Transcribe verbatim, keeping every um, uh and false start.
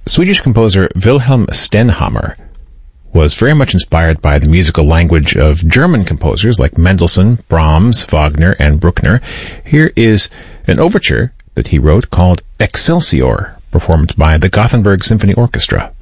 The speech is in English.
Swedish composer Wilhelm Stenhammar was very much inspired by the musical language of German composers like Mendelssohn, Brahms, Wagner, and Bruckner. Here is an overture that he wrote called Excelsior, performed by the Gothenburg Symphony Orchestra.